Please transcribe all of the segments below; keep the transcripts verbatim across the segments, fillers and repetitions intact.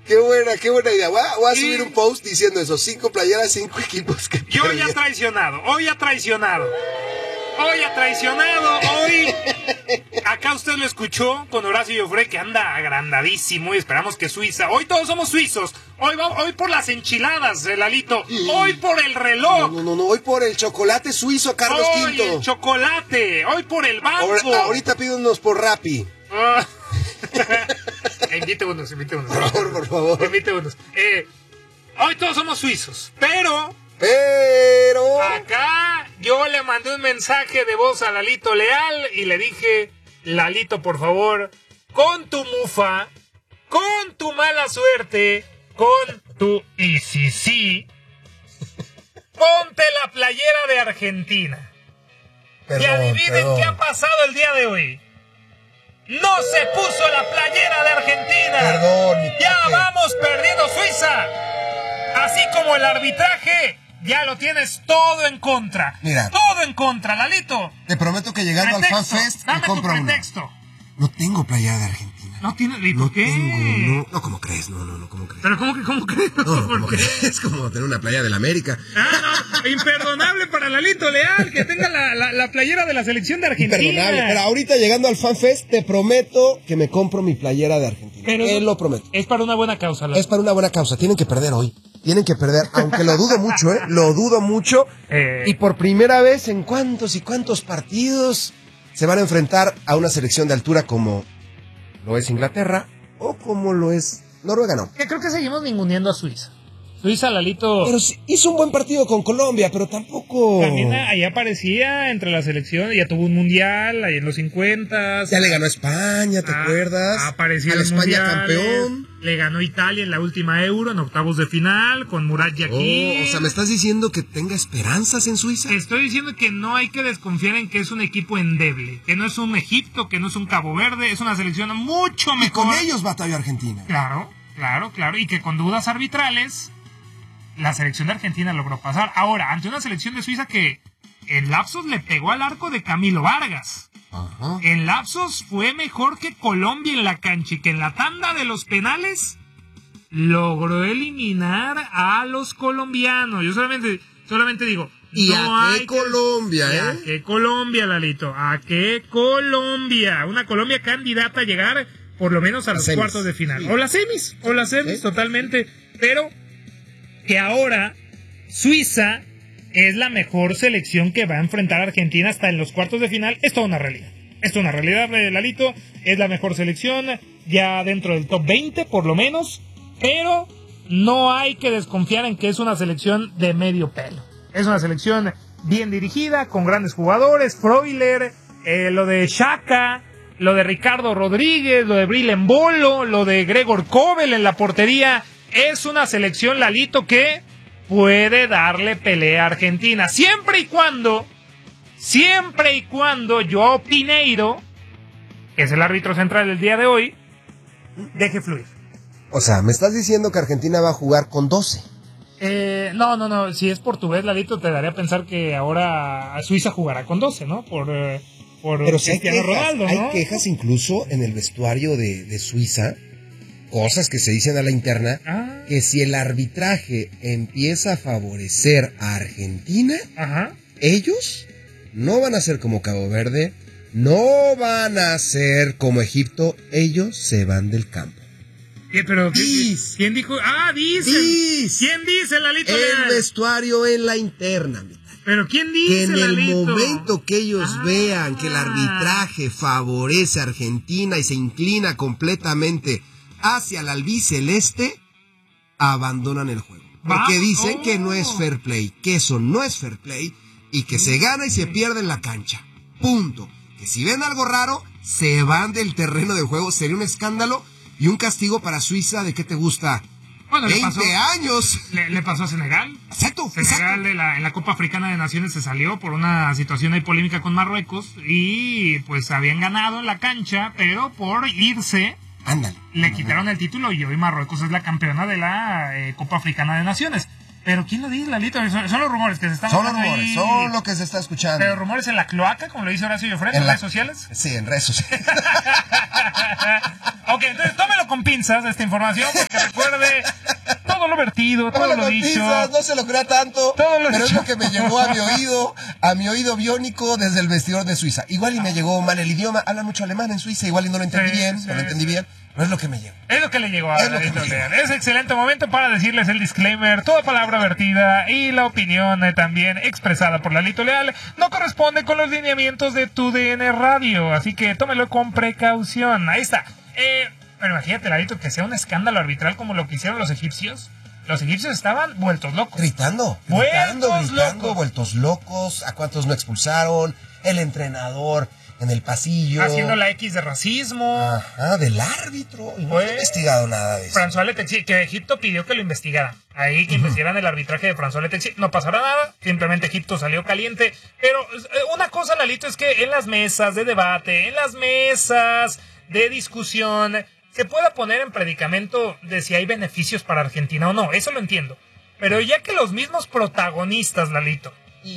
Qué buena, qué buena idea. Voy a, voy a y... subir un post diciendo eso. Cinco playeras, cinco equipos que Yo ya traicionado, hoy ha traicionado. Hoy ha traicionado, hoy... Acá usted lo escuchó con Horacio Joffre, que anda agrandadísimo y esperamos que Suiza... Hoy todos somos suizos. Hoy va, hoy por las enchiladas, Lalito. Hoy por el reloj. No, no, no, hoy por el chocolate suizo, Carlos hoy Quinto. Hoy el chocolate. Hoy por el banco. Ahora, ahorita pido unos por Rappi. Uh. invite unos, invite unos. Por favor, por favor. Invite unos. Eh, hoy todos somos suizos, pero... Pero... Acá yo le mandé un mensaje de voz a Lalito Leal y le dije, Lalito, por favor, con tu mufa, con tu mala suerte, con tu y si sí, ponte la playera de Argentina. Perdón, y adivinen perdón. qué ha pasado el día de hoy. No se puso la playera de Argentina. Perdón. Ya vamos perdiendo Suiza. Así como el arbitraje, ya lo tienes todo en contra. Mira. Todo en contra, Lalito. Te prometo que llegando pretexto, al FanFest me compro uno. pretexto. No tengo playera de Argentina. No tienes, ¿y por no qué? Tengo, no, no, ¿cómo crees? No, no, no, ¿cómo crees? ¿Pero cómo que, cómo crees? No, no, ¿cómo crees? Es como tener una playera del América. Ah, no, imperdonable para Lalito Leal, que tenga la, la, la playera de la selección de Argentina. Imperdonable, pero ahorita llegando al FanFest, te prometo que me compro mi playera de Argentina. Pero Él lo prometo. Es para una buena causa, Lalito. Es para una buena causa, tienen que perder hoy. Tienen que perder, aunque lo dudo mucho, ¿eh? Lo dudo mucho. Eh... Y por primera vez en cuántos y cuántos partidos se van a enfrentar a una selección de altura como lo es Inglaterra o como lo es Noruega, no. Que creo que seguimos ninguneando a Suiza. Suiza, Lalito. Pero hizo un buen partido con Colombia, pero tampoco... También ahí aparecía entre las selecciones, ya tuvo un mundial, ahí en los cincuenta. Ya le ganó a España, ¿te ah, acuerdas? Apareció en España campeón. Le ganó Italia en la última Euro, en octavos de final, con Murat Yakin. Oh, o sea, ¿me estás diciendo que tenga esperanzas en Suiza? Estoy diciendo que no hay que desconfiar en que es un equipo endeble, que no es un Egipto, que no es un Cabo Verde, es una selección mucho mejor. Y con ellos batalló Argentina. Claro, claro, claro, y que con dudas arbitrales la selección de Argentina logró pasar. Ahora, ante una selección de Suiza que en lapsos le pegó al arco de Camilo Vargas. Ajá. En lapsos fue mejor que Colombia en la cancha y que en la tanda de los penales logró eliminar a los colombianos. Yo solamente, solamente digo... ¿Y no a qué hay Colombia, que, eh? ¿A qué Colombia, Lalito? ¿A qué Colombia? Una Colombia candidata a llegar por lo menos a los semis. cuartos de final. Sí. O las semis, o las semis, ¿Sí? totalmente. Pero... que ahora Suiza es la mejor selección que va a enfrentar a Argentina hasta en los cuartos de final. Es toda una realidad. Es toda una realidad, Lalito. Es la mejor selección, ya dentro del top veinte por lo menos. Pero no hay que desconfiar en que es una selección de medio pelo. Es una selección bien dirigida, con grandes jugadores. Freuler, eh, lo de Xhaka, lo de Ricardo Rodríguez, lo de Bril Embolo, lo de Gregor Kobel en la portería. Es una selección, Lalito, que puede darle pelea a Argentina. Siempre y cuando, siempre y cuando Joao Pineiro, que es el árbitro central del día de hoy, deje fluir. O sea, ¿me estás diciendo que Argentina va a jugar con doce? Eh, no, no, no. Si es portugués, Lalito, te daría a pensar que ahora Suiza jugará con doce, ¿no? Por, eh, por Pero si Cristiano hay quejas, Ronaldo, ¿no? Hay quejas incluso en el vestuario de, de Suiza, cosas que se dicen a la interna, ah. que si el arbitraje empieza a favorecer a Argentina, Ajá. ellos no van a ser como Cabo Verde, no van a ser como Egipto, ellos se van del campo. ¿Qué, pero, Dice. ¿quién dijo? Ah, dice. Dice. ¿Quién dice, Lalito? El Leal? vestuario en la interna, mi tal. ¿Pero quién dice, Que en el Lalito? momento que ellos ah. vean que el arbitraje favorece a Argentina y se inclina completamente hacia el albiceleste, abandonan el juego. Porque Va. dicen oh. que no es fair play, que eso no es fair play y que se gana y se pierde en la cancha. Punto. Que si ven algo raro, se van del terreno de juego. Sería un escándalo y un castigo para Suiza de, ¿qué te gusta? Bueno, veinte le pasó, años. Le, le pasó a Senegal. Exacto. Senegal exacto. de la, en la Copa Africana de Naciones se salió por una situación ahí polémica con Marruecos y pues habían ganado en la cancha, pero por irse... Ándale. Le quitaron el título y hoy Marruecos es la campeona de la eh, Copa Africana de Naciones. Pero ¿quién lo dice, Lalito? Son, son los rumores que se están Son los rumores, ahí. son lo que se está escuchando. Pero rumores en la cloaca, como lo dice Horacio Joffre, en, en redes sociales. Sí, en redes sociales. Ok, entonces tómelo con pinzas esta información, porque recuerde todo lo vertido, todo lo dicho. Pinzas, no se lo crea tanto, todo lo pero dicho. es lo que me llegó a mi oído, a mi oído biónico desde el vestidor de Suiza. Igual y me llegó mal el idioma, hablan mucho alemán en Suiza, igual y no lo entendí sí, bien, sí, no lo entendí sí. bien. No es lo que me llegó. Es lo que le llegó a es Lalito Leal. Es excelente momento para decirles el disclaimer. Toda palabra vertida y la opinión eh, también expresada por Lalito Leal no corresponde con los lineamientos de tu D N Radio. Así que tómelo con precaución. Ahí está. Eh, pero imagínate, Lalito, que sea un escándalo arbitral como lo que hicieron los egipcios. Los egipcios estaban vueltos locos. Gritando, gritando, vueltos gritando, locos. vueltos locos. ¿A cuántos no expulsaron? El entrenador en el pasillo. Haciendo la X de racismo. Ajá, del árbitro. Y no pues, he investigado nada de eso. François Letexi, que Egipto pidió que lo investigara. Ahí que uh-huh. investigaran el arbitraje de François Letexi. No pasará nada. Simplemente Egipto salió caliente. Pero una cosa, Lalito, es que en las mesas de debate, en las mesas de discusión, se pueda poner en predicamento de si hay beneficios para Argentina o no. Eso lo entiendo. Pero ya que los mismos protagonistas, Lalito,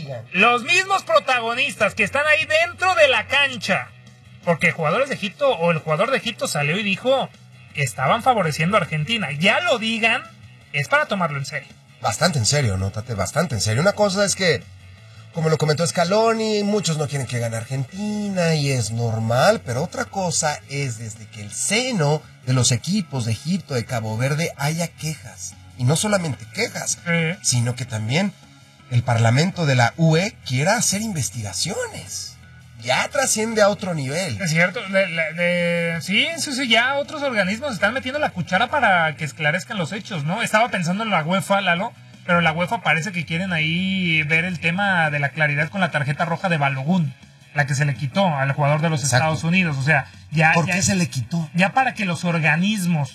los mismos protagonistas que están ahí dentro de la cancha, porque jugadores de Egipto o el jugador de Egipto salió y dijo que estaban favoreciendo a Argentina, ya lo digan, es para tomarlo en serio. Bastante en serio, nótate, bastante en serio. Una cosa es que, como lo comentó Scaloni, muchos no quieren que gane Argentina y es normal, pero otra cosa es desde que el seno de los equipos de Egipto, de Cabo Verde, haya quejas. Y no solamente quejas, eh. sino que también el Parlamento de la U E quiera hacer investigaciones. Ya trasciende a otro nivel. Es cierto, de, de, de, sí, sí, sí, ya otros organismos están metiendo la cuchara para que esclarezcan los hechos, ¿no? Estaba pensando en la UEFA, Lalo, pero la UEFA parece que quieren ahí ver el tema de la claridad con la tarjeta roja de Balogun, la que se le quitó al jugador de los Exacto. Estados Unidos. O sea, ya... ¿Por ya, qué se le quitó? Ya para que los organismos,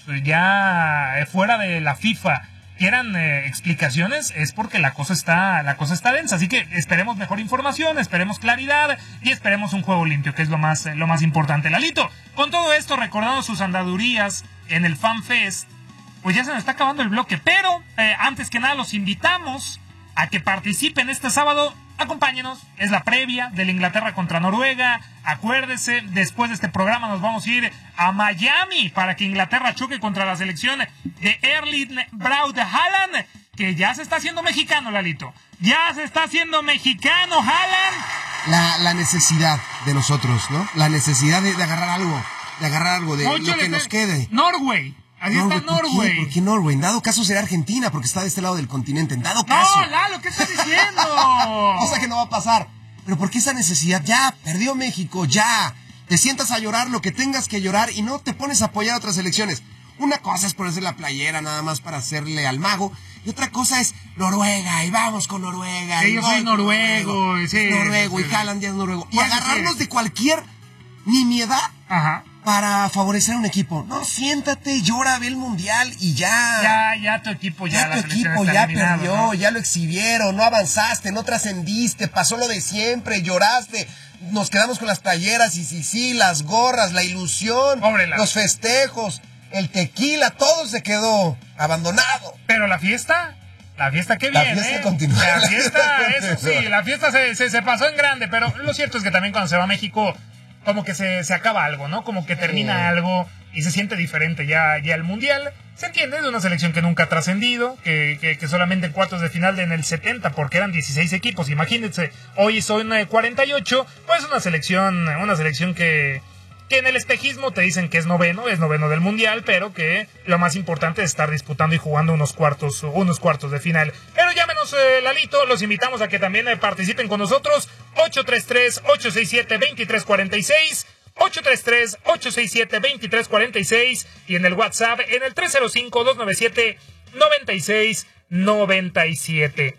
ya fuera de la FIFA, quieran eh, explicaciones, es porque la cosa está la cosa está densa. Así que esperemos mejor información, esperemos claridad y esperemos un juego limpio, que es lo más, eh, lo más importante. Lalito, con todo esto, recordando sus andadurías en el FanFest, pues ya se nos está acabando el bloque. Pero, eh, antes que nada, los invitamos a que participen este sábado. Acompáñenos, es la previa de la Inglaterra contra Noruega. Acuérdese, después de este programa nos vamos a ir a Miami para que Inglaterra choque contra la selección de Erling Braut Haaland, que ya se está haciendo mexicano, Lalito. Ya se está haciendo mexicano, Haaland. La, la necesidad de nosotros, ¿no? La necesidad de, de agarrar algo, de agarrar algo, de Mucho lo que nos quede. Norway. Así Norway, está Norway. ¿Por qué? ¿Por qué Norway? En dado caso será Argentina, porque está de este lado del continente. En dado caso. No, Lalo, ¿qué estás diciendo? Cosa que no va a pasar. Pero ¿por qué esa necesidad? Ya, perdió México, ya. Te sientas a llorar lo que tengas que llorar y no te pones a apoyar a otras elecciones. Una cosa es ponerse la playera nada más para hacerle al mago. Y otra cosa es Noruega, y vamos con Noruega. Sí, yo soy noruego, noruego, sí. Noruego, sí. y Haaland ya es noruego. Y agarrarnos sí. de cualquier nimiedad. Ajá. Para favorecer a un equipo. No, siéntate, llora, ve el mundial y ya. Ya, ya tu equipo ya. Ya la tu equipo ya perdió, ¿no? ya lo exhibieron, no avanzaste, no trascendiste, pasó lo de siempre, lloraste. Nos quedamos con las playeras y sí, sí, las gorras, la ilusión, Pobre los festejos, el tequila, todo se quedó abandonado. Pero la fiesta, la fiesta qué la bien, fiesta ¿eh? continúa. La fiesta, eso sí, la fiesta se, se, se pasó en grande, pero lo cierto es que también cuando se va a México, como que se, se acaba algo, ¿no? Como que termina sí. algo y se siente diferente ya, ya el Mundial. Se entiende, de una selección que nunca ha trascendido, que, que, que solamente en cuartos de final de en el setenta, porque eran dieciséis equipos, imagínense, hoy son cuarenta y ocho, pues una selección, una selección que, que en el espejismo te dicen que es noveno, es noveno del Mundial, pero que lo más importante es estar disputando y jugando unos cuartos, unos cuartos de final. Pero llámenos, eh, Lalito, los invitamos a que también eh, participen con nosotros, ocho tres tres, ocho seis siete, dos tres cuatro seis, ocho tres tres, ocho seis siete, dos tres cuatro seis y en el WhatsApp en el tres cero cinco, dos nueve siete, nueve seis nueve siete.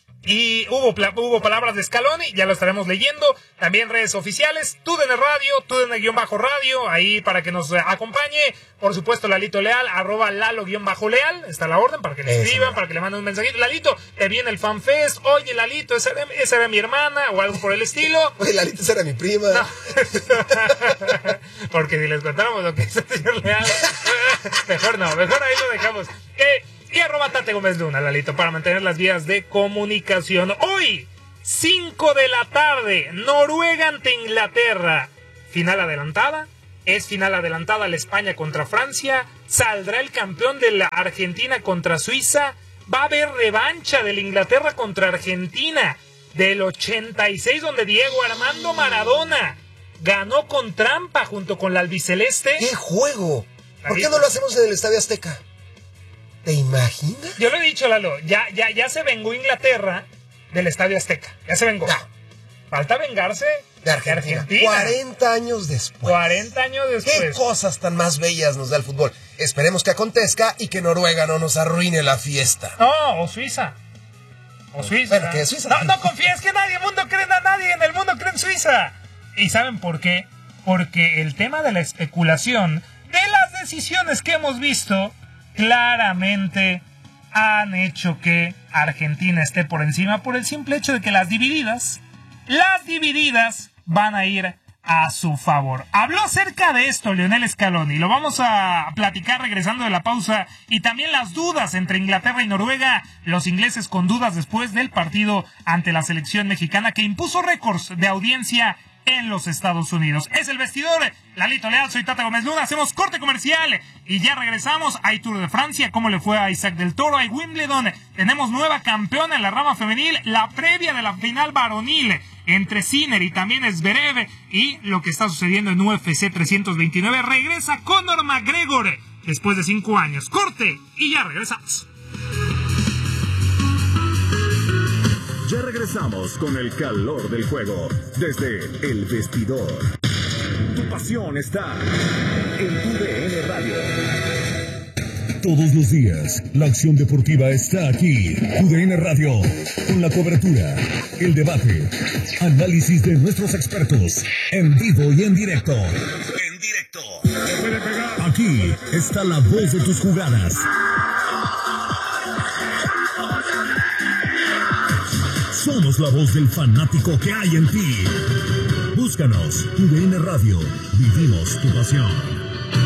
Y hubo, hubo palabras de Scaloni, ya lo estaremos leyendo. También redes oficiales, TUDN Radio, TUDN-Radio, ahí para que nos acompañe. Por supuesto, Lalito Leal, arroba Lalo-Leal, está la orden para que le escriban, Eso. para que le manden un mensajito. Lalito, te viene el FanFest, oye Lalito, esa era, esa era mi hermana, o algo por el estilo. Oye Lalito, esa era mi prima. No. Porque si les contáramos lo que es el señor Leal, mejor no, mejor ahí lo dejamos. Eh, Y a arroba Tate Gómez Luna, Lalito, para mantener las vías de comunicación. Hoy, cinco de la tarde, Noruega ante Inglaterra. Final adelantada. Es final adelantada la España contra Francia. Saldrá el campeón de la Argentina contra Suiza. Va a haber revancha de la Inglaterra contra Argentina del ochenta y seis, donde Diego Armando Maradona ganó con trampa junto con la albiceleste. ¡Qué juego! ¿Por qué no lo hacemos en el Estadio Azteca? ¿Te imaginas? Yo lo he dicho, Lalo, ya, ya, ya se vengó Inglaterra del Estadio Azteca. Ya se vengó. Ya. Falta vengarse de Argentina. Argentina. cuarenta años después. cuarenta años después. Qué cosas tan más bellas nos da el fútbol. Esperemos que acontezca y que Noruega no nos arruine la fiesta. No, o Suiza. O Suiza. Bueno, que Suiza. No, no confíes que nadie, el mundo cree en nadie en el mundo cree en Suiza. ¿Y saben por qué? Porque el tema de la especulación de las decisiones que hemos visto claramente han hecho que Argentina esté por encima por el simple hecho de que las divididas, las divididas van a ir a su favor. Habló acerca de esto Lionel Scaloni, lo vamos a platicar regresando de la pausa, y también las dudas entre Inglaterra y Noruega, los ingleses con dudas después del partido ante la selección mexicana que impuso récords de audiencia en los Estados Unidos. Es el vestidor, Lalito Leal, soy Tata Gómez Luna, hacemos corte comercial y ya regresamos. Hay Tour de Francia, cómo le fue a Isaac del Toro, hay Wimbledon, tenemos nueva campeona en la rama femenil, la previa de la final varonil entre Sinner y también Zverev, y lo que está sucediendo en U F C trescientos veintinueve, regresa Conor McGregor después de cinco años. Corte y ya regresamos. Ya regresamos con el calor del juego desde el vestidor. Tu pasión está en tu D N Radio. Todos los días, la acción deportiva está aquí. Tu D N Radio, con la cobertura, el debate, análisis de nuestros expertos, en vivo y en directo. En directo. Aquí está la voz de tus jugadas. Somos la voz del fanático que hay en ti. Búscanos, Tu D N Radio. Vivimos tu pasión.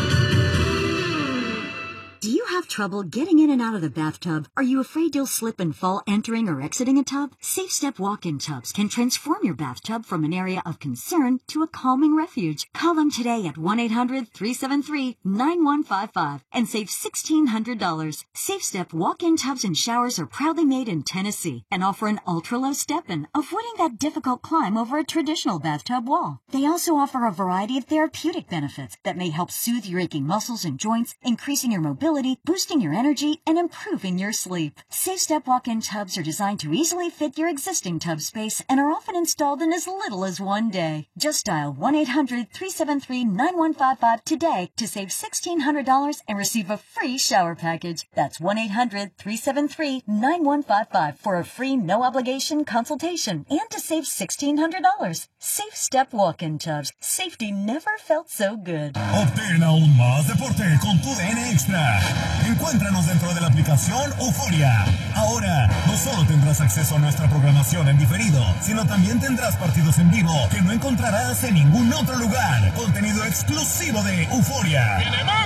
Do you have trouble getting in and out of the bathtub? Are you afraid you'll slip and fall entering or exiting a tub? Safe Step Walk-In Tubs can transform your bathtub from an area of concern to a calming refuge. Call them today at one eight hundred three seven three nine one five five and save sixteen hundred dollars. Safe Step Walk-In Tubs and Showers are proudly made in Tennessee and offer an ultra-low step-in, avoiding that difficult climb over a traditional bathtub wall. They also offer a variety of therapeutic benefits that may help soothe your aching muscles and joints, increasing your mobility, boosting your energy, and improving your sleep. Safe Step Walk-In Tubs are designed to easily fit your existing tub space and are often installed in as little as one day. Just dial one eight hundred three seven three nine one five five today to save sixteen hundred dollars and receive a free shower package. That's one eight hundred three seven three nine one five five for a free no-obligation consultation and to save sixteen hundred dollars. Safe Step Walk-In Tubs. Safety never felt so good. Obtén aún más deporte con tu D N Extra. Encuéntranos dentro de la aplicación Euforia. Ahora, no solo tendrás acceso a nuestra programación en diferido, sino también tendrás partidos en vivo que no encontrarás en ningún otro lugar. Contenido exclusivo de Euforia.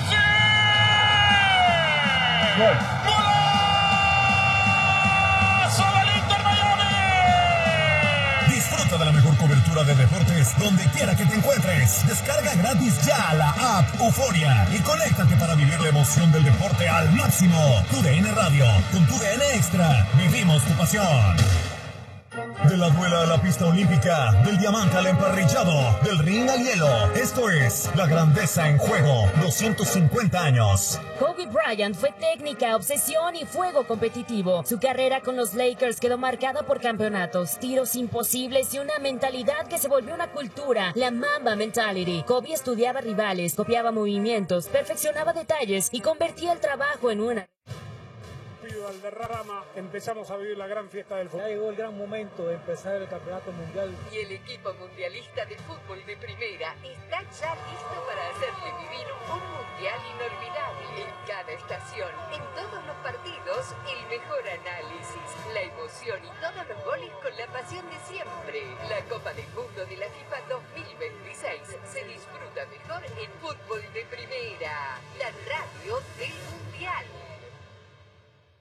Disfruta de la mejor cobertura de deportes donde quiera que te encuentres. Descarga gratis ya la app Euforia y conéctate para vivir la emoción del deporte al máximo. Tu D N Radio, con tu D N Extra, vivimos tu pasión. De la duela a la pista olímpica, del diamante al emparrillado, del ring al hielo. Esto es la grandeza en juego, doscientos cincuenta años. Kobe Bryant fue técnica, obsesión y fuego competitivo. Su carrera con los Lakers quedó marcada por campeonatos, tiros imposibles y una mentalidad que se volvió una cultura, la Mamba Mentality. Kobe estudiaba rivales, copiaba movimientos, perfeccionaba detalles y convertía el trabajo en una... Valderrama, empezamos a vivir la gran fiesta del fútbol. Ya llegó el gran momento de empezar el campeonato mundial. Y el equipo mundialista de fútbol de primera está ya listo para hacerle vivir un mundial inolvidable en cada estación. En todos los partidos, el mejor análisis, la emoción y todos los goles con la pasión de siempre. La Copa del Mundo de la FIFA dos mil veintiséis se disfruta mejor en fútbol de primera, la radio del mundial.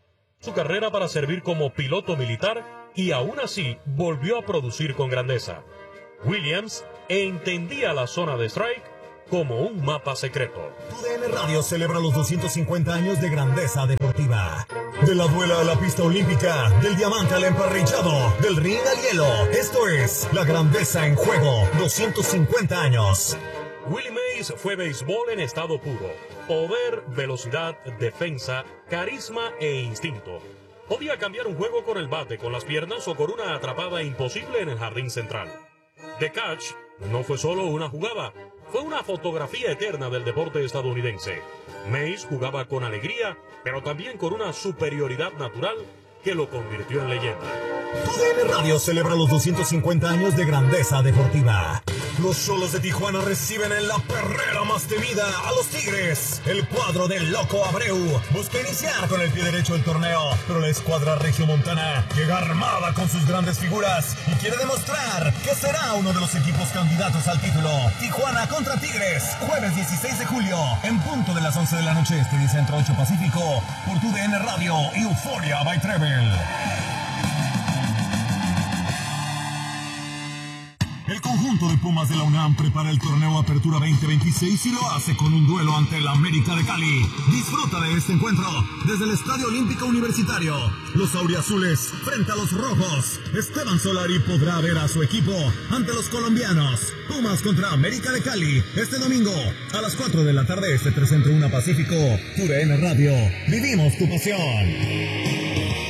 su carrera para servir como piloto militar y aún así volvió a producir con grandeza. Williams entendía la zona de strike como un mapa secreto. Tu D N Radio celebra los doscientos cincuenta años de grandeza deportiva. De la duela a la pista olímpica, del diamante al emparrillado, del ring al hielo. Esto es la grandeza en juego, doscientos cincuenta años. Willie Mays fue béisbol en estado puro. Poder, velocidad, defensa, carisma e instinto. Podía cambiar un juego con el bate, con las piernas o con una atrapada imposible en el jardín central. The Catch no fue solo una jugada, fue una fotografía eterna del deporte estadounidense. Mays jugaba con alegría, pero también con una superioridad natural que lo convirtió en leyenda. Tu D N Radio celebra los doscientos cincuenta años de grandeza deportiva. Los Xolos de Tijuana reciben en la perrera más temida a los Tigres. El cuadro del Loco Abreu busca iniciar con el pie derecho el torneo, pero la escuadra regiomontana llega armada con sus grandes figuras y quiere demostrar que será uno de los equipos candidatos al título. Tijuana contra Tigres, jueves dieciséis de julio, en punto de las once de la noche, este y Centro ocho Pacífico, por Tu D N Radio y Euphoria by Treble. El conjunto de Pumas de la UNAM prepara el torneo Apertura veinte veintiséis y lo hace con un duelo ante el América de Cali. Disfruta de este encuentro desde el Estadio Olímpico Universitario. Los auriazules frente a los rojos. Esteban Solari podrá ver a su equipo ante los colombianos. Pumas contra América de Cali este domingo a las cuatro de la tarde, este tres Centro uno Pacífico. Tu D N Radio. Vivimos tu pasión.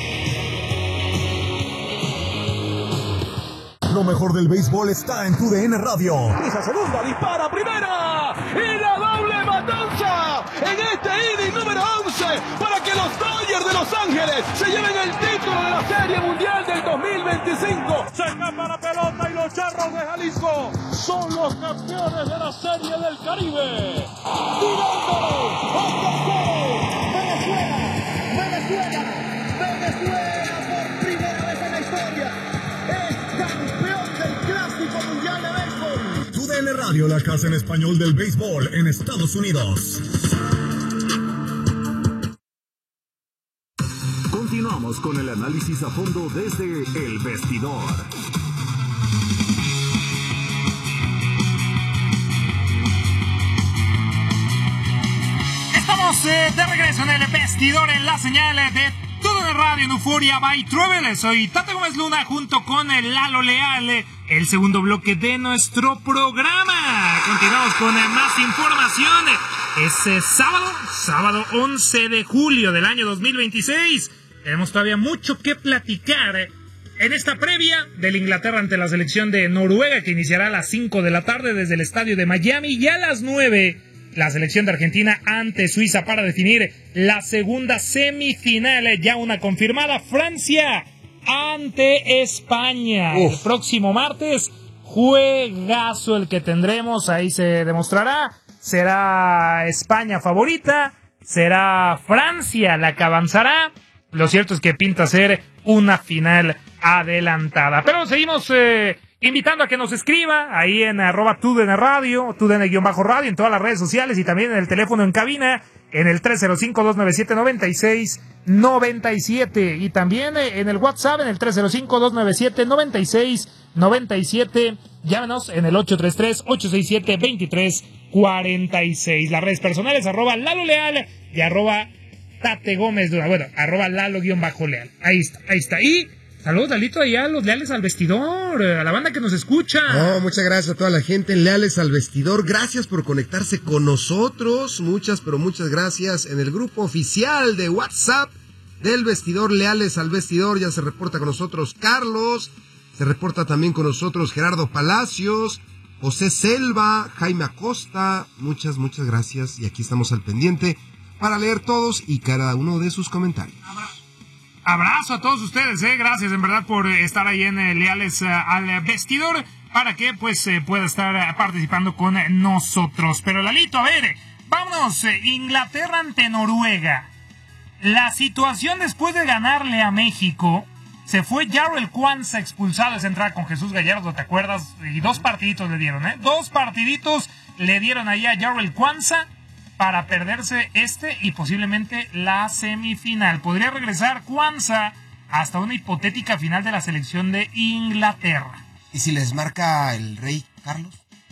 Lo mejor del béisbol está en Tu D N Radio. Esa segunda dispara primera y la doble matanza en este inning número once para que los Dodgers de Los Ángeles se lleven el título de la Serie Mundial del dos mil veinticinco. Se escapa la pelota y los Charros de Jalisco son los campeones de la Serie del Caribe. Tirándolo a Venezuela, Venezuela, Venezuela por primera vez en la historia es campeón del Clásico Mundial de Béisbol. Tu D N Radio, la casa en español del béisbol en Estados Unidos. Continuamos con el análisis a fondo desde El Vestidor. Estamos eh, de regreso en El Vestidor en la señal de Todo en Radio en Euphoria by Travel. Soy Tate Gómez Luna junto con el Lalo Leal. El segundo bloque de nuestro programa. Continuamos con eh, más información. Es eh, sábado, sábado once de julio del año dos mil veintiséis. Tenemos todavía mucho que platicar eh, en esta previa del Inglaterra ante la selección de Noruega, que iniciará a las cinco de la tarde desde el estadio de Miami, y a las nueve la selección de Argentina ante Suiza para definir la segunda semifinal, ya una confirmada. Francia ante España. Uf. El próximo martes, juegazo el que tendremos, ahí se demostrará. Será España favorita, será Francia la que avanzará. Lo cierto es que pinta ser una final adelantada. Pero seguimos eh, invitando a que nos escriba ahí en arroba Tu D N Radio, Tu D N-radio, en todas las redes sociales y también en el teléfono en cabina, en el tres cero cinco, dos nueve siete, nueve seis nueve siete, y también en el WhatsApp en el tres cero cinco, dos nueve siete, nueve seis nueve siete. Llámenos en el ocho tres tres, ocho seis siete, dos tres cuatro seis. Las redes personales, arroba Lalo Leal y arroba Tate Gómez Luna. Bueno, arroba Lalo-Leal. Ahí está, ahí está. Y saludos, Lalito, allá a los leales al vestidor, a la banda que nos escucha. Oh, muchas gracias a toda la gente en Leales al Vestidor. Gracias por conectarse con nosotros. Muchas, pero muchas gracias. En el grupo oficial de WhatsApp del Vestidor, Leales al Vestidor, ya se reporta con nosotros Carlos. Se reporta también con nosotros Gerardo Palacios, José Selva, Jaime Acosta. Muchas, muchas gracias. Y aquí estamos al pendiente para leer todos y cada uno de sus comentarios. Abrazo a todos ustedes, eh. Gracias en verdad por estar ahí en eh, Leales eh, al Vestidor, para que pues eh, pueda estar eh, participando con eh, nosotros. Pero Lalito, a ver, vámonos, eh, Inglaterra ante Noruega. La situación después de ganarle a México, se fue Jarrell Kwanza expulsado de esa entrada con Jesús Gallardo, ¿te acuerdas? Y dos partiditos le dieron, ¿eh? Dos partiditos le dieron ahí a Jarrell Kwanza. para perderse este y posiblemente la semifinal. Podría regresar Kwanzaa hasta una hipotética final de la selección de Inglaterra. ¿Y si les marca el rey Carlos?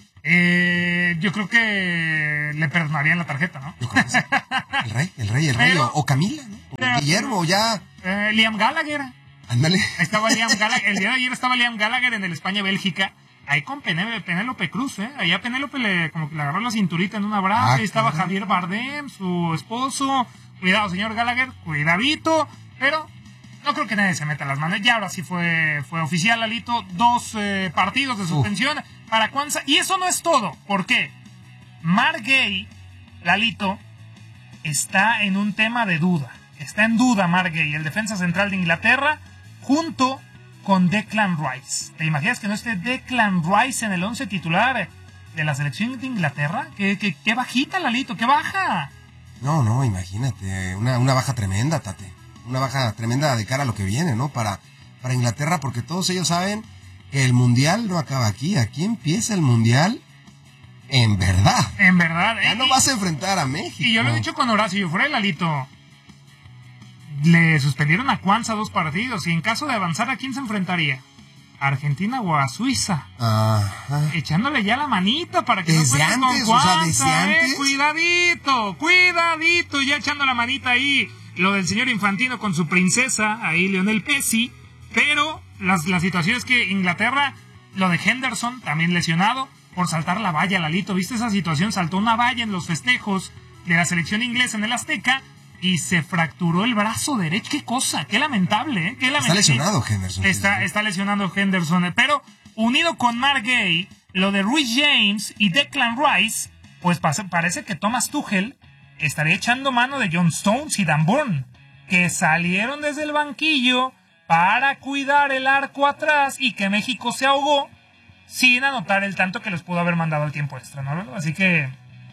Eh, yo creo que le perdonarían la tarjeta, ¿no? Yo creo que sí. El rey, el rey, el rey. Pero, o, o Camila, ¿no? O pero, Guillermo, ya. Eh, Liam Gallagher. Ándale. Estaba Liam Gallagher. El día de ayer estaba Liam Gallagher en el España-Bélgica. Ahí con Penélope, Penélope Cruz, ¿eh? Allá Penélope le, como que le agarró la cinturita en un abrazo. Ah, ahí estaba claro. Javier Bardem, su esposo. Cuidado, señor Gallagher, cuidadito. Pero no creo que nadie se meta las manos. Ya ahora sí fue, fue oficial, Lalito. Dos eh, partidos de suspensión uh. para Kwanzaa. Y eso no es todo. ¿Por qué? Mark Gay, Lalito, está en un tema de duda. Está en duda Mark Gay, el defensa central de Inglaterra, junto con Declan Rice. ¿Te imaginas que no esté Declan Rice en el once titular de la selección de Inglaterra? ¿Qué, qué, qué bajita, Lalito? ¿Qué baja? No, no, imagínate. Una, una baja tremenda, Tate. Una baja tremenda de cara a lo que viene, ¿no? Para, para Inglaterra, porque todos ellos saben que el Mundial no acaba aquí. Aquí empieza el Mundial en verdad. En verdad. Ya eh, no vas a enfrentar a México. Y yo lo he dicho con Horacio, yo fuera Lalito. Le suspendieron a Kwanzaa dos partidos y en caso de avanzar, ¿a quién se enfrentaría? ¿A Argentina o a Suiza? Ajá. Echándole ya la manita para que desde no antes, con Kwanzaa, o sea, desde antes. Eh, cuidadito, cuidadito, ya echando la manita ahí. Lo del señor Infantino con su princesa, ahí Lionel Messi. Pero las, la situación es que Inglaterra, lo de Henderson, también lesionado, por saltar la valla, Lalito. ¿Viste esa situación? Saltó una valla en los festejos de la selección inglesa en el Azteca y se fracturó el brazo derecho. Qué cosa, qué lamentable, ¿eh? Qué lamentable. Está lesionado Henderson. Está, está lesionado Henderson. Pero unido con Mark Gay, lo de Reece James y Declan Rice, pues parece que Thomas Tuchel estaría echando mano de John Stones y Dan Burn, que salieron desde el banquillo para cuidar el arco atrás y que México se ahogó sin anotar el tanto que les pudo haber mandado al tiempo extra, ¿no? Así que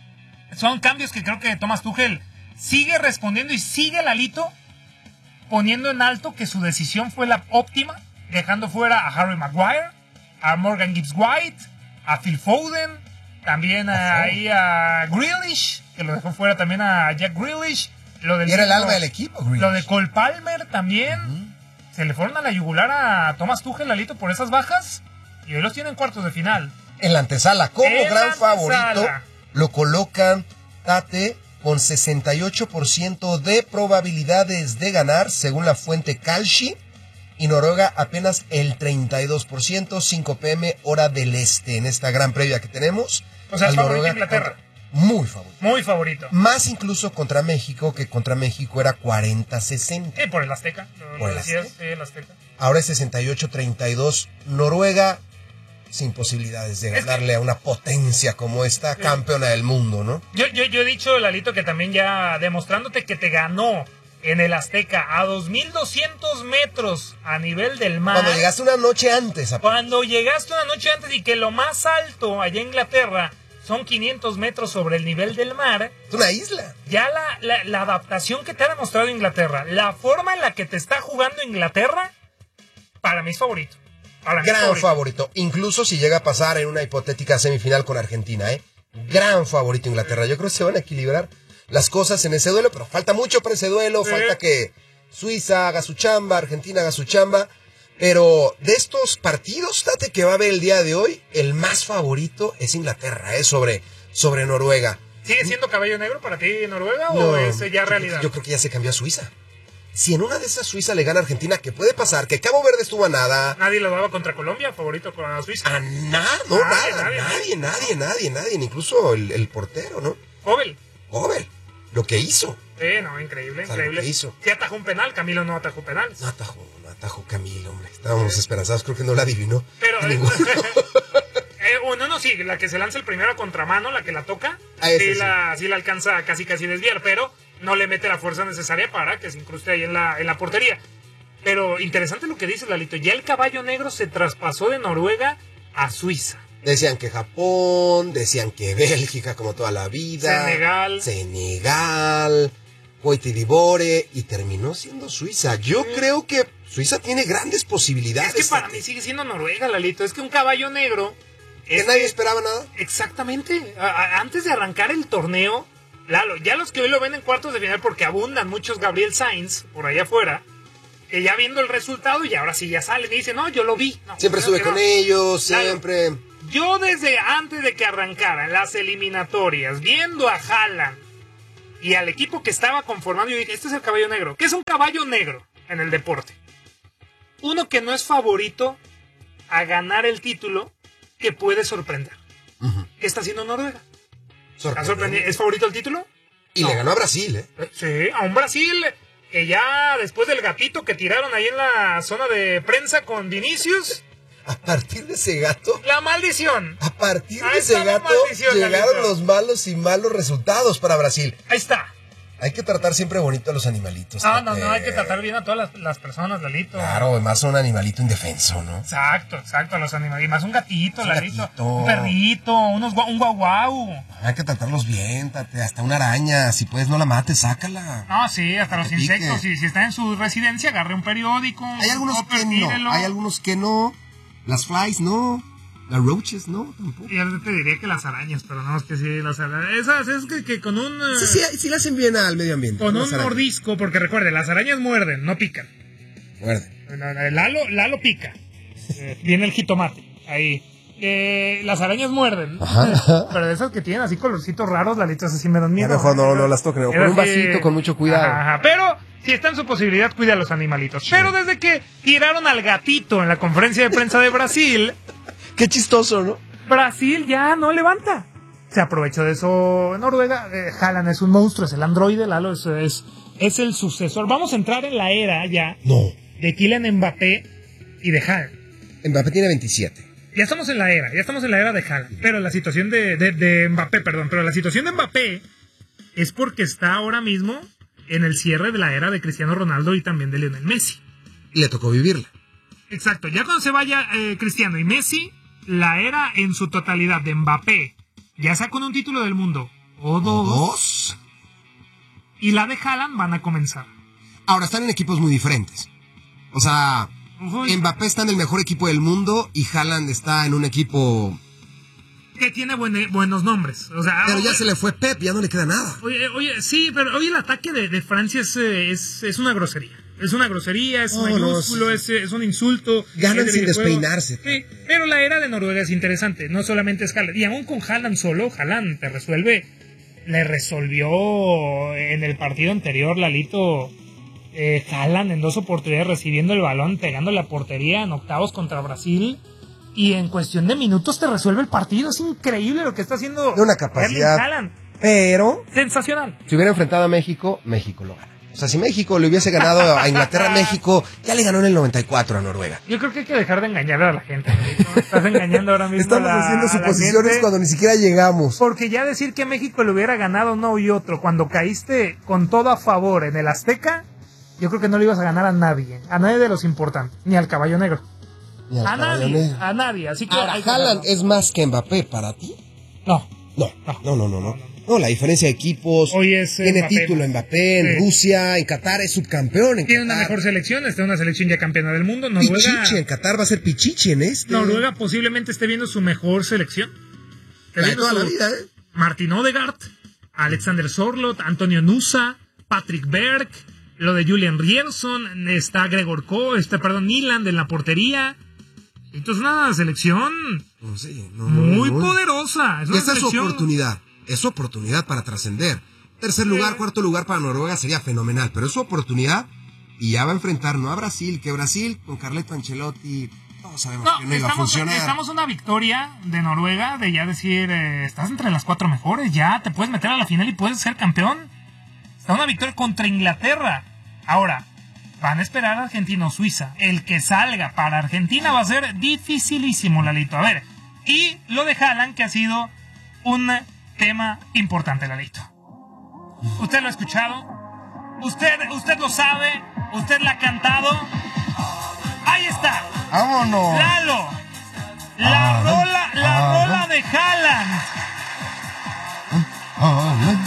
son cambios que creo que Thomas Tuchel sigue respondiendo y sigue, Lalito, poniendo en alto que su decisión fue la óptima, dejando fuera a Harry Maguire, a Morgan Gibbs White, a Phil Foden, también a, ahí a Grealish, que lo dejó fuera también a Jack Grealish. Lo del y era el mismo, alma del equipo, Grealish. Lo de Cole Palmer también. Uh-huh. Se le fueron a la yugular a Thomas Tuchel, Lalito, por esas bajas, y hoy los tienen cuartos de final. En la antesala, como en gran antesala. favorito, lo colocan Tate con sesenta y ocho por ciento de probabilidades de ganar, según la fuente Kalshi, y Noruega apenas el treinta y dos por ciento, cinco p m hora del este, en esta gran previa que tenemos. O sea, es favorito Inglaterra. Muy favorito. Muy favorito. Más incluso contra México, que contra México era cuarenta sesenta. Eh, por el Azteca. Por el Azteca. Azteca. Sí, el Azteca. Ahora es sesenta y ocho treinta y dos Noruega, sin posibilidades de ganarle que... a una potencia como esta, sí. Campeona del mundo, ¿no? Yo, yo, yo he dicho, Lalito, que también ya demostrándote que te ganó en el Azteca a dos mil doscientos metros a nivel del mar. Cuando llegaste una noche antes. A... Cuando llegaste una noche antes y que lo más alto allá en Inglaterra son quinientos metros sobre el nivel del mar. Es una isla. Ya la, la, la adaptación que te ha demostrado Inglaterra, la forma en la que te está jugando Inglaterra, para mí es favorito. Para mí Gran es favorito. favorito. Incluso si llega a pasar en una hipotética semifinal con Argentina, ¿eh? Gran favorito Inglaterra. Yo creo que se van a equilibrar las cosas en ese duelo, pero falta mucho para ese duelo. Sí. Falta que Suiza haga su chamba, Argentina haga su chamba. Pero de estos partidos, Tate, que va a haber el día de hoy, el más favorito es Inglaterra, ¿eh? Sobre, sobre Noruega. ¿Sigue siendo caballo negro para ti Noruega o no, es ya realidad? Yo, yo creo que ya se cambió a Suiza. Si en una de esas Suiza le gana a Argentina, ¿qué puede pasar? Que Cabo Verde estuvo a nada. Nadie lo daba contra Colombia, favorito con Suiza. A nada, no, nadie, nada, nadie, nadie, nadie, nadie, nadie, incluso el, el portero, ¿no? Hobel. Hobel, lo que hizo. Sí, no, increíble, o sea, increíble. Lo que hizo. Sí atajó un penal, Camilo no atajó penal. No atajó, no atajó Camilo, hombre. Estábamos sí. esperanzados, creo que no la adivinó. Pero, eh, eh, no, no, sí, la que se lanza el primero a contramano, la que la toca, ah, sí, sí. La, sí la alcanza a casi casi desviar, pero no le mete la fuerza necesaria para que se incruste ahí en la, en la portería. Pero interesante lo que dice Lalito, ya el caballo negro se traspasó de Noruega a Suiza. Decían que Japón, decían que Bélgica como toda la vida. Senegal. Senegal, Coite d'Ivoire, y terminó siendo Suiza. Yo sí. creo que Suiza tiene grandes posibilidades. Es que para mí sigue siendo Noruega, Lalito, es que un caballo negro... ¿Que nadie esperaba nada? Exactamente, a, a, antes de arrancar el torneo... Lalo, ya los que hoy lo ven en cuartos de final, porque abundan muchos Gabriel Sainz por allá afuera, que ya viendo el resultado y ahora sí ya salen y dicen, no, yo lo vi. No, siempre sube con no. ellos, Lalo, siempre. Yo desde antes de que arrancaran las eliminatorias, viendo a Haaland y al equipo que estaba conformando, yo dije, este es el caballo negro. ¿Qué es un caballo negro en el deporte? Uno que no es favorito a ganar el título, que puede sorprender. Uh-huh. ¿Qué está haciendo Noruega? ¿Es favorito el título? Y no. le ganó a Brasil, ¿eh? Sí, a un Brasil que ya después del gatito que tiraron ahí en la zona de prensa con Vinicius. A partir de ese gato. La maldición. A partir de ahí ese gato llegaron los malos y malos resultados para Brasil. Ahí está. Hay que tratar siempre bonito a los animalitos. No, no, no, hay que tratar bien a todas las, las personas, Lalito. Claro, más un animalito indefenso, ¿no? Exacto, exacto, a los animalitos. Más un gatito, un Lalito. Gatito. Un perrito, unos, un guau guau. Hay que tratarlos bien, tate, hasta una araña. Si puedes, no la mates, sácala. No, sí, hasta los insectos. Si, si está en su residencia, agarre un periódico. Hay algunos no, que no, hay algunos que no. Las flies, no. Las roaches, no, tampoco. Y yo te diría que las arañas, pero no, es que sí, las arañas. Esas es que, que con un... Sí, sí, sí le hacen bien al medio ambiente. Con un arañas. mordisco, porque recuerde, las arañas muerden, no pican. Muerden. Lalo, Lalo pica. eh, viene el jitomate, ahí. Eh, las arañas muerden. Ajá. Pero de esas que tienen así colorcitos raros, Lalitos, así me dan miedo. A lo mejor no, no las toquen. Con un vasito, con mucho cuidado. Ajá, ajá. Pero... si está en su posibilidad, cuida a los animalitos. Sí. Pero desde que tiraron al gatito en la conferencia de prensa de Brasil... Qué chistoso, ¿no? Brasil ya no levanta. Se aprovechó de eso Noruega. Eh, Haaland es un monstruo, es el androide, Lalo, es, es, es el sucesor. Vamos a entrar en la era ya no. de Kylian Mbappé y de Haaland. Mbappé tiene veintisiete. Ya estamos en la era, ya estamos en la era de Haaland. Pero la situación de, de, de Mbappé, perdón, pero la situación de Mbappé es porque está ahora mismo... en el cierre de la era de Cristiano Ronaldo y también de Lionel Messi. Y le tocó vivirla. Exacto. Ya cuando se vaya eh, Cristiano y Messi, la era en su totalidad de Mbappé, ya sea con un título del mundo o dos, ¿O dos? y la de Haaland van a comenzar. Ahora, están en equipos muy diferentes. O sea, Uy. Mbappé está en el mejor equipo del mundo y Haaland está en un equipo... que tiene buen, buenos nombres. O sea, pero ya oye, se le fue Pep, ya no le queda nada. Oye, oye sí, pero hoy el ataque de, de Francia es, es, es una grosería. Es una grosería, es oh, mayúsculo, no, es, es un insulto. Ganan sin despeinarse. Sí, pero la era de Noruega es interesante. No solamente es Haaland. Y aún con Haaland solo, Haaland te resuelve. Le resolvió en el partido anterior, Lalito, eh, Haaland en dos oportunidades recibiendo el balón, pegando la portería en octavos contra Brasil. Y en cuestión de minutos te resuelve el partido. Es increíble lo que está haciendo. De una capacidad. Haaland. Pero. Sensacional. Si hubiera enfrentado a México, México lo gana. O sea, si México le hubiese ganado a Inglaterra, México ya le ganó en el noventa y cuatro a Noruega. Yo creo que hay que dejar de engañar a la gente. ¿No? Estás engañando ahora mismo. Estamos a la, haciendo suposiciones gente, cuando ni siquiera llegamos. Porque ya decir que México le hubiera ganado uno y otro cuando caíste con todo a favor en el Azteca, yo creo que no le ibas a ganar a nadie. A nadie de los importantes. Ni al Caballo Negro. Ni al a Caballo nadie. Negro. A nadie. Así que ahora, ¿Haaland es más que Mbappé para ti? No. No, no, no, no, no. No, la diferencia de equipos. Hoy es tiene Mbappé. título Mbappé en sí. Rusia, en Qatar es subcampeón. En tiene Qatar. una mejor selección, está en una selección ya campeona del mundo. Noruega, Pichichi, en Qatar va a ser Pichichi en este. Noruega posiblemente esté viendo su mejor selección. La de toda la vida, ¿eh? Martin Odegaard, Alexander Sorloth, Antonio Nusa, Patrick Berg, lo de Julian Rierson, está Gregor Ko, está, perdón, Nyland en la portería. Entonces una selección no, sí, no, muy no, no. poderosa. Es una Esa selección... es su oportunidad. Es su oportunidad para trascender. Tercer lugar, sí. cuarto lugar para Noruega sería fenomenal, pero es su oportunidad y ya va a enfrentar no a Brasil, que Brasil con Carleto Ancelotti todos sabemos no, que no iba estamos, a funcionar. Estamos una victoria de Noruega de ya decir, eh, estás entre las cuatro mejores, ya te puedes meter a la final y puedes ser campeón. Está una victoria contra Inglaterra. Ahora, van a esperar a Argentina o Suiza. El que salga para Argentina va a ser dificilísimo, Lalito. A ver, y lo de Haaland, que ha sido un tema importante, Lalito. Usted lo ha escuchado, usted, usted lo sabe, usted la ha cantado. Ahí está. Vámonos. Lalo. La ah, rola, la ah, rola de Haaland. Ah,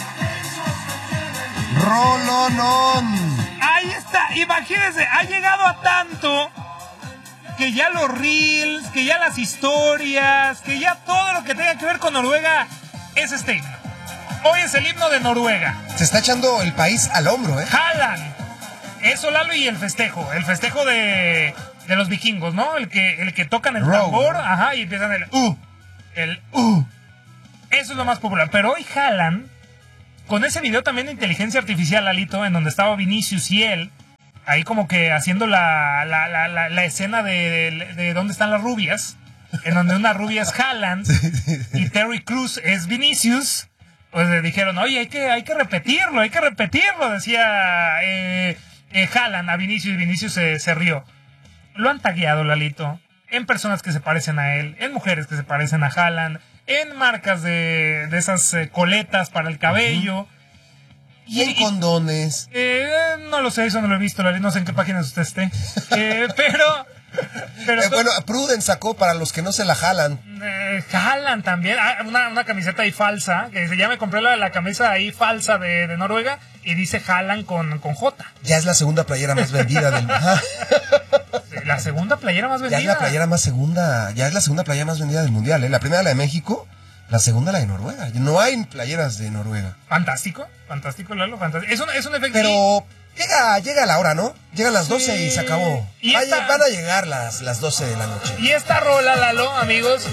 Rolonón. Ahí está. Imagínense, ha llegado a tanto que ya los reels, que ya las historias, que ya todo lo que tenga que ver con Noruega es este himno. Hoy es el himno de Noruega. Se está echando el país al hombro, ¿eh? Haaland. Eso, Lalo, y el festejo. El festejo de, de los vikingos, ¿no? El que, el que tocan el Row, tambor, ¿no? ajá, y empiezan el uh. El uh. Eso es lo más popular. Pero hoy Haaland, con ese video también de inteligencia artificial, Lalito, en donde estaba Vinicius y él, ahí como que haciendo la, la, la, la, la escena de, de, de dónde están las rubias, en donde una rubia es Haaland y Terry Crews es Vinicius, pues le dijeron, oye, hay que, hay que repetirlo, hay que repetirlo, decía eh, eh, Haaland a Vinicius, y Vinicius se, se rió. Lo han tagueado, Lalito, en personas que se parecen a él, en mujeres que se parecen a Haaland, en marcas de, de esas eh, coletas para el cabello. Uh-huh. Y en condones. Eh, no lo sé, eso no lo he visto, no sé en qué páginas usted esté. Eh, pero... pero eh, bueno, Pruden sacó para los que no se la jalan. Eh, jalan también. Ah, una, una camiseta ahí falsa, que dice, ya me compré la, la camisa ahí falsa de, de Noruega, y dice jalan con, con J. Ya es la segunda playera más vendida del... La segunda playera más vendida. Ya es la playera más segunda, ya es la segunda playera más vendida del mundial, ¿eh? La primera la de México, la segunda la de Noruega. No hay playeras de Noruega. Fantástico, fantástico, Lalo, fantástico. Es un, es un efecto. Pero llega, llega la hora, ¿no? Llegan las doce sí. y se acabó. Y Vaya, esta... Van a llegar las, las doce de la noche. Y esta rola, Lalo, amigos,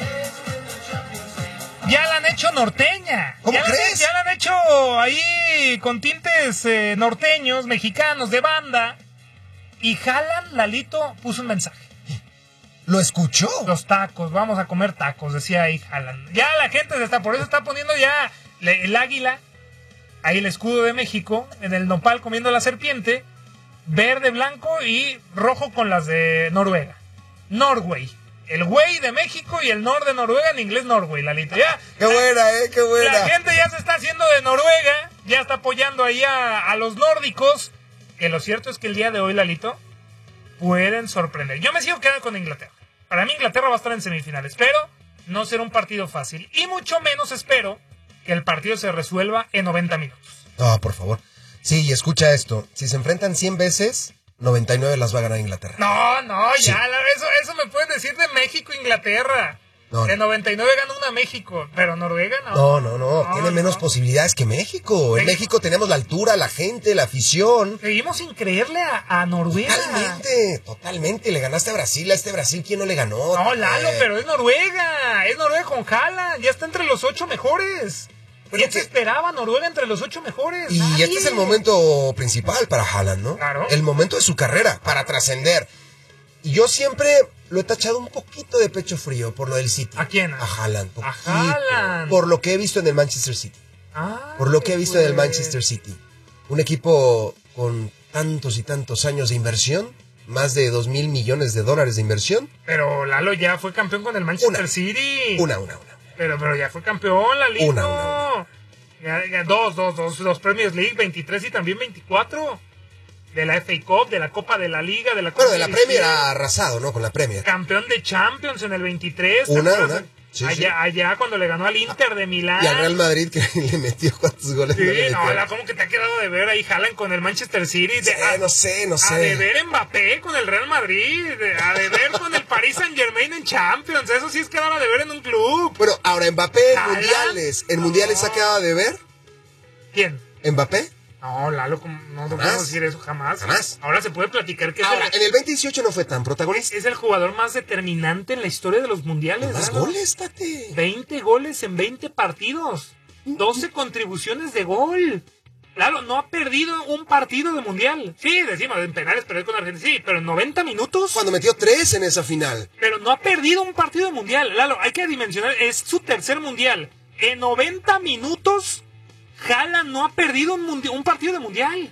ya la han hecho norteña. ¿Cómo ya crees? La, ya la han hecho ahí con tintes eh, norteños, mexicanos, de banda. Y Haaland, Lalito, puso un mensaje. ¿Lo escuchó? Los tacos, vamos a comer tacos, decía ahí Haaland. Ya la gente se está, por eso está poniendo ya el águila, ahí el escudo de México, en el nopal comiendo la serpiente, verde, blanco y rojo con las de Noruega. Norway. El güey de México y el nor de Noruega, en inglés Norway, Lalito. Ya, qué buena, eh, qué buena. La gente ya se está haciendo de Noruega, ya está apoyando ahí a, a los nórdicos. Que lo cierto es que el día de hoy, Lalito, pueden sorprender. Yo me sigo quedando con Inglaterra. Para mí Inglaterra va a estar en semifinales, pero no será un partido fácil. Y mucho menos espero que el partido se resuelva en noventa minutos. No, por favor. Sí, y escucha esto. Si se enfrentan cien veces, noventa y nueve las va a ganar Inglaterra. No, no, sí. ya, eso, eso me pueden decir de México e Inglaterra. No, de noventa y nueve gana una México, pero Noruega no. No, no, no, no tiene no. menos posibilidades que México. En México. México tenemos la altura, la gente, la afición. Seguimos sin creerle a, a Noruega. Totalmente, totalmente. Le ganaste a Brasil, a este Brasil, ¿quién no le ganó? No, Lalo, eh. pero es Noruega. Es Noruega con Haaland. Ya está entre los ocho mejores. Pero ¿quién se esperaba Noruega entre los ocho mejores? Y Nadie. este es el momento principal para Haaland, ¿no? Claro. El momento de su carrera, para trascender. Y yo siempre lo he tachado un poquito de pecho frío por lo del City. ¿A quién? A Haaland. A Haaland. Por lo que he visto en el Manchester City. Ah, por lo que he visto pues. en el Manchester City. Un equipo con tantos y tantos años de inversión. Más de dos mil millones de dólares de inversión. Pero Lalo ya fue campeón con el Manchester una, City. Una, una, una. Pero, pero ya fue campeón, Lalito. Una, una, una. Ya, ya, dos, dos, dos. Los Premios League, veintitrés y también veinticuatro. De la F A Cup, de la Copa de la Liga, de la Copa Bueno, de la Premier ha arrasado, ¿no? Con la Premier. Campeón de Champions en el veintitrés. Una, una. Sí, allá, sí. allá cuando le ganó al Inter de Milán. Y al Real Madrid que le metió cuántos goles. Sí, no, le no, la, ¿cómo que te ha quedado de ver ahí Haaland con el Manchester City? De, sí, a, no sé, no sé. A de ver Mbappé con el Real Madrid, de, a de ver con el Paris Saint Germain en Champions. Eso sí es quedar a de ver en un club. Bueno, ahora Mbappé en ¿Haaland? mundiales. ¿En no. mundiales ha quedado de ver? ¿Quién? ¿Mbappé? No, Lalo, no te podemos decir eso jamás. Jamás. Ahora se puede platicar que Ahora, es el, en el veinte dieciocho no fue tan protagonista. es el jugador más determinante en la historia de los mundiales. Más Lalo. goles, Tate. veinte goles en veinte partidos. doce contribuciones de gol. Lalo, no ha perdido un partido de mundial. Sí, decimos, en penales perder con Argentina, sí, pero en noventa minutos. Cuando metió tres en esa final. Pero no ha perdido un partido de mundial. Lalo, hay que dimensionar, es su tercer mundial. En noventa minutos, Haaland no ha perdido un, mundi- un partido de mundial.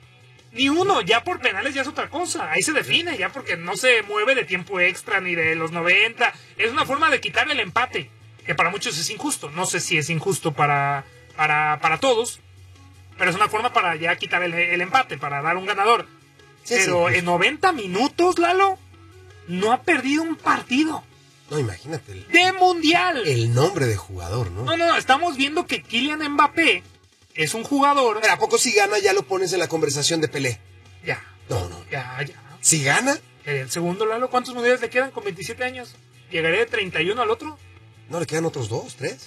Ni uno, ya por penales ya es otra cosa. Ahí se define, ya porque no se mueve de tiempo extra ni de los noventa. Es una forma de quitarle el empate, que para muchos es injusto. No sé si es injusto para, para, para todos, pero es una forma para ya quitar el, el empate, para dar un ganador. Sí, pero sí, en noventa minutos, Lalo, no ha perdido un partido. No, imagínate. El, de mundial. El nombre de jugador, ¿no? No, no, estamos viendo que Kylian Mbappé es un jugador. Pero ¿a poco si gana ya lo pones en la conversación de Pelé? Ya. No, no. Ya, ya. ¿Si gana? El segundo, Lalo, ¿cuántos mundiales le quedaron con veintisiete años? ¿Llegaré de treinta y uno al otro? No, le quedan otros dos, tres.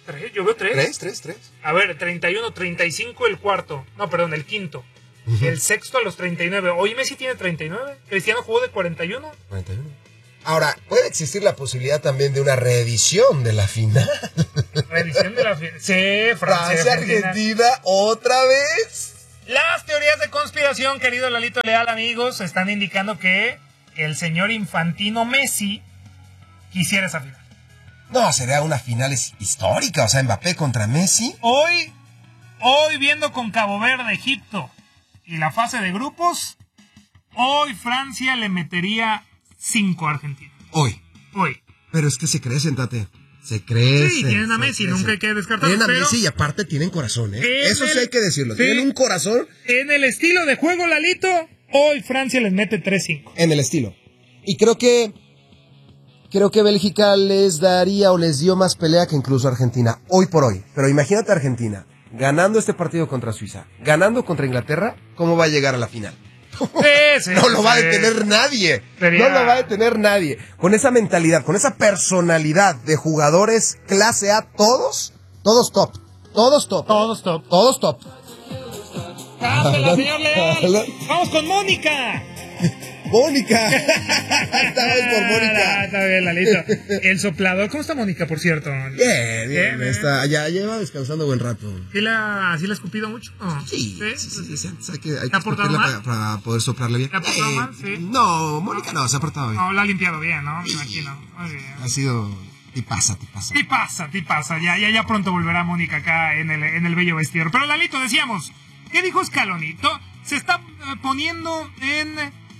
Tres, yo veo tres. Tres, tres, tres. A ver, treinta y uno, treinta y cinco el cuarto. No, perdón, el quinto. Uh-huh. El sexto a los treinta y nueve. Hoy Messi tiene treinta y nueve. Cristiano jugó de cuarenta y uno. cuarenta y uno. Ahora, puede existir la posibilidad también de una reedición de la final. Reedición de la final. Sí, Francia, Francia Argentina. Argentina, otra vez. Las teorías de conspiración, querido Lalito Leal, amigos, están indicando que el señor Infantino Messi quisiera esa final. No, sería una final histórica, o sea, Mbappé contra Messi. Hoy, hoy viendo con Cabo Verde, Egipto y la fase de grupos, hoy Francia le metería cinco a Argentina. Hoy. Hoy. Pero es que se crecen, Tate. Se crecen. Sí, tienen a Messi, nunca hay que descartarlo. Tienen a pero Messi y aparte tienen corazón, ¿eh? Eso el, sí hay que decirlo. Sí, tienen un corazón. En el estilo de juego, Lalito, hoy Francia les mete tres cinco. En el estilo. Y creo que... Creo que Bélgica les daría o les dio más pelea que incluso Argentina. Hoy por hoy. Pero imagínate a Argentina ganando este partido contra Suiza, ganando contra Inglaterra, ¿cómo va a llegar a la final? Sí, sí, no lo sí. va a detener nadie. Sería... No lo va a detener nadie. Con esa mentalidad, con esa personalidad de jugadores clase A, todos, todos top. Todos top. Todos top. Todos top. ¡Cámela, señor Leal! ¡Vamos con Mónica! ¡Mónica! Esta vez por Mónica. Está bien, Lalito. El soplador. ¿Cómo está Mónica, por cierto? Bien, bien. bien, bien. Está, ya lleva descansando buen rato. ¿Sí la, sí la ha escupido mucho? Oh, sí, sí, sí, sí, sí, sí. Hay que, hay ¿Te ha que portado mal? Para, para poder soplarle bien. ¿Te ha portado eh, mal? Sí. No, Mónica no, se ha portado bien. No, la ha limpiado bien, ¿no? Me imagino. Muy bien. Ha sido... Te pasa, te pasa. Te pasa, te pasa. Ya, ya, ya pronto volverá Mónica acá en el, en el bello vestidor. Pero Lalito, decíamos, ¿qué dijo Scaloni? Se está eh, poniendo en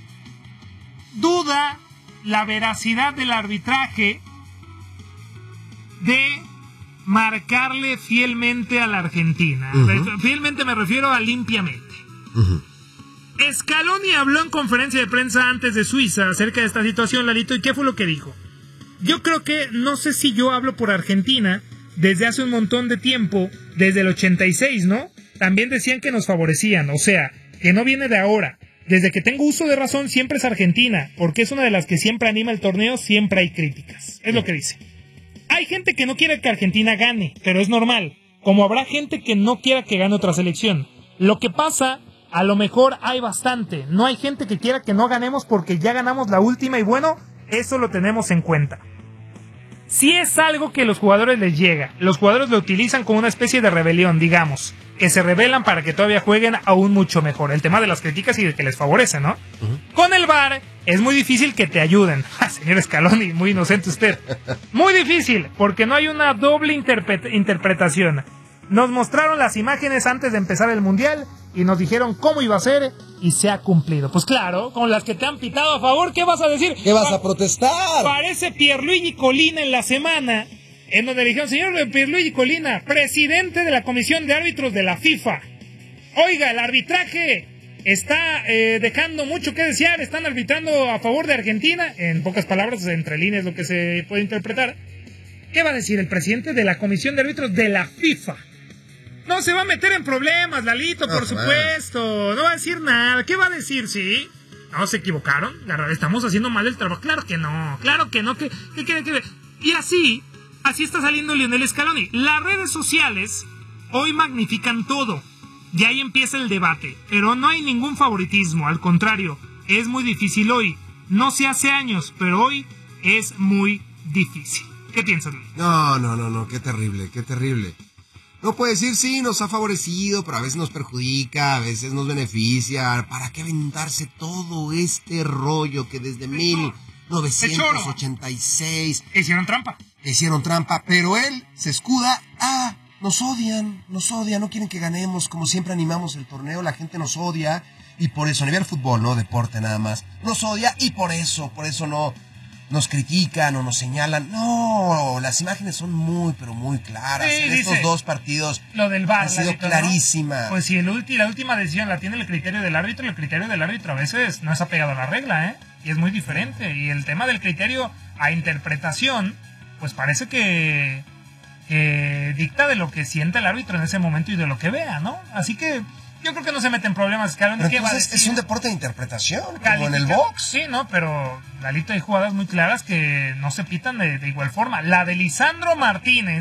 duda la veracidad del arbitraje de marcarle fielmente a la Argentina. Uh-huh. Fielmente me refiero a limpiamente. Uh-huh. Scaloni habló en conferencia de prensa antes de Suiza acerca de esta situación, Lalito, ¿y qué fue lo que dijo? Yo creo que, no sé si yo hablo por Argentina, desde hace un montón de tiempo, desde el ochenta y seis, ¿no? También decían que nos favorecían, o sea, que no viene de ahora. Desde que tengo uso de razón siempre es Argentina, porque es una de las que siempre anima el torneo, siempre hay críticas. Es lo que dice. Hay gente que no quiere que Argentina gane, pero es normal. Como habrá gente que no quiera que gane otra selección. Lo que pasa, a lo mejor hay bastante. No hay gente que quiera que no ganemos porque ya ganamos la última y bueno, eso lo tenemos en cuenta. Si es algo que los jugadores les llega, los jugadores lo utilizan como una especie de rebelión, digamos, que se rebelan para que todavía jueguen aún mucho mejor. El tema de las críticas y de que les favorece, ¿no? Uh-huh. Con el V A R es muy difícil que te ayuden. Ah, señor Scaloni, muy inocente usted. Muy difícil, porque no hay una doble interpre- interpretación. Nos mostraron las imágenes antes de empezar el Mundial y nos dijeron cómo iba a ser y se ha cumplido. Pues claro, con las que te han pitado a favor, ¿qué vas a decir? ¿Qué vas a protestar? Parece Pierluigi Colina en la semana, en donde le dijeron, señor Pierluigi Colina, presidente de la Comisión de Árbitros de la FIFA. Oiga, el arbitraje está eh, dejando mucho que desear, están arbitrando a favor de Argentina. En pocas palabras, entre líneas lo que se puede interpretar. ¿Qué va a decir el presidente de la Comisión de Árbitros de la FIFA? No se va a meter en problemas, Lalito, por oh, supuesto. No va a decir nada. ¿Qué va a decir, sí? No, se equivocaron. Estamos haciendo mal el trabajo. Claro que no, claro que no. ¿Qué, qué quiere que ver? Y así, así está saliendo Lionel Scaloni. Las redes sociales hoy magnifican todo. Y ahí empieza el debate. Pero no hay ningún favoritismo. Al contrario, es muy difícil hoy. No sé hace años, pero hoy es muy difícil. ¿Qué piensas, Luis? No, no, no, no. Qué terrible, qué terrible. No puede decir, sí, nos ha favorecido, pero a veces nos perjudica, a veces nos beneficia. ¿Para qué aventarse todo este rollo que desde mil novecientos ochenta y seis... Hicieron trampa. Hicieron trampa, pero él se escuda. Ah, nos odian, nos odian, no quieren que ganemos. Como siempre animamos el torneo, la gente nos odia. Y por eso, a nivel fútbol, no deporte nada más. Nos odia y por eso, por eso no... nos critican o nos señalan. No, las imágenes son muy, pero muy claras. Sí, en dice, estos dos partidos lo del V A R ha sido clarísima. ¿No? Pues si el ulti, la última decisión la tiene el criterio del árbitro, el criterio del árbitro a veces no es apegado a la regla, ¿eh? Y es muy diferente. Y el tema del criterio a interpretación, pues parece que, que dicta de lo que siente el árbitro en ese momento y de lo que vea, ¿no? Así que yo creo que no se mete en problemas. Pero ¿qué va a decir? Es un deporte de interpretación, Califica, como en el box. Sí, ¿no? Pero, Lalito, hay jugadas muy claras que no se pitan de, de igual forma. La de Lisandro Martínez,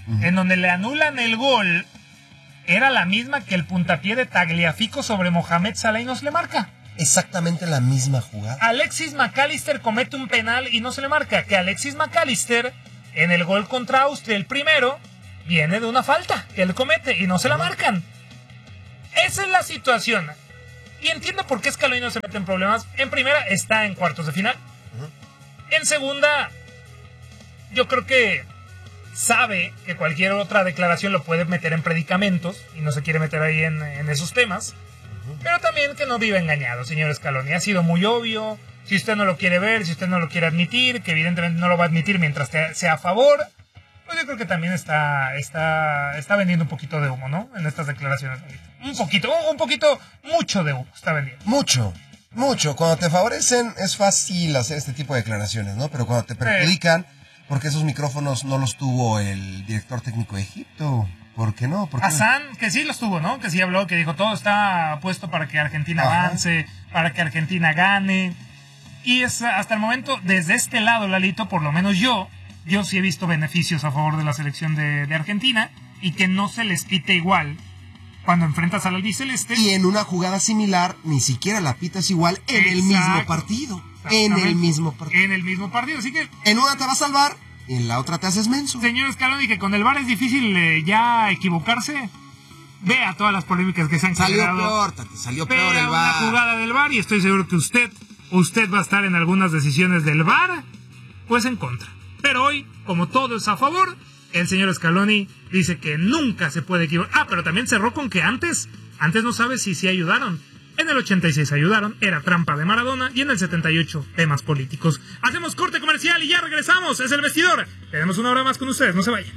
uh-huh. en donde le anulan el gol, era la misma que el puntapié de Tagliafico sobre Mohamed Salah y no se le marca. Exactamente la misma jugada. Alexis McAllister comete un penal y no se le marca. Que Alexis McAllister, en el gol contra Austria, el primero, viene de una falta que él comete y no se la marcan. Esa es la situación. Y entiendo por qué Scaloni no se mete en problemas. En primera, está en cuartos de final. Uh-huh. En segunda, yo creo que sabe que cualquier otra declaración lo puede meter en predicamentos y no se quiere meter ahí en, en esos temas. Uh-huh. Pero también que no vive engañado, señor Scaloni. Ha sido muy obvio. Si usted no lo quiere ver, si usted no lo quiere admitir, que evidentemente no lo va a admitir mientras te, sea a favor, pues yo creo que también está, está, está vendiendo un poquito de humo, ¿no? En estas declaraciones ahorita. Un poquito, un poquito, mucho de humo está vendiendo. Mucho, mucho. Cuando te favorecen es fácil hacer este tipo de declaraciones, ¿no? Pero cuando te perjudican, eh. porque esos micrófonos no los tuvo el director técnico de Egipto. ¿Por qué no? ¿Por qué Hassan, no? Que sí los tuvo, ¿no? Que sí habló, que dijo, todo está puesto para que Argentina Ajá. avance, para que Argentina gane. Y es hasta el momento, desde este lado, Lalito, por lo menos yo, yo sí he visto beneficios a favor de la selección de, de Argentina y que no se les pite igual cuando enfrentas al albiceleste. Y en una jugada similar, ni siquiera la pitas igual en Exacto. el mismo partido. En el mismo partido. En el mismo partido, así que... En una te va a salvar y en la otra te haces menso. Señor Scaloni, que con el V A R es difícil eh, ya equivocarse. Vea todas las polémicas que se han salió generado. Peor, salió peor el V A R. Vea una jugada del V A R y estoy seguro que usted, usted va a estar en algunas decisiones del V A R, pues en contra. Pero hoy, como todo es a favor, el señor Scaloni dice que nunca se puede equivocar. Ah, pero también cerró con que antes, antes no sabe si sí ayudaron. En el ochenta y seis ayudaron, era trampa de Maradona, y en el setenta y ocho temas políticos. Hacemos corte comercial y ya regresamos, es El Vestidor. Tenemos una hora más con ustedes, no se vayan.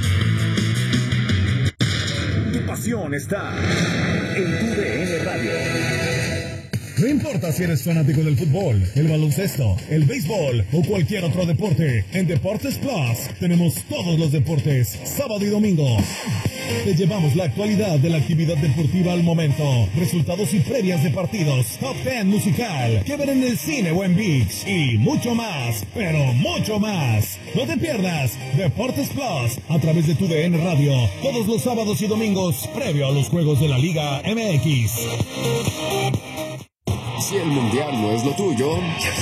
Tu pasión está en tu D N Radio. No importa si eres fanático del fútbol, el baloncesto, el béisbol o cualquier otro deporte, en Deportes Plus tenemos todos los deportes, sábado y domingo. Te llevamos la actualidad de la actividad deportiva al momento, resultados y previas de partidos, top ten musical, que ver en el cine o en ViX y mucho más, pero mucho más. No te pierdas Deportes Plus a través de tu D N Radio, todos los sábados y domingos previo a los juegos de la Liga M X. Si el mundial no es lo tuyo,